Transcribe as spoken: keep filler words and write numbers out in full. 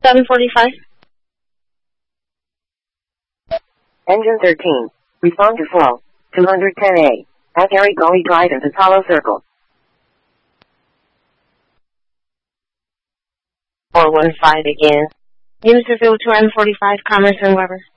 seven forty-five. Engine thirteen. Respond to flow. two ten A. At Harry Gully Drive into Palo Circle. four one five again. Unisys two M forty-five, Commerce and Weber.